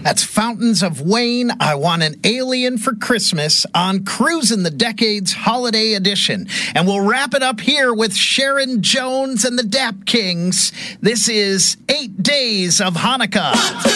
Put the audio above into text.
That's Fountains of Wayne, I Want an Alien for Christmas on Cruisin' the Decades Holiday Edition. And we'll wrap it up here with Sharon Jones and the Dap Kings. This is 8 Days of Hanukkah.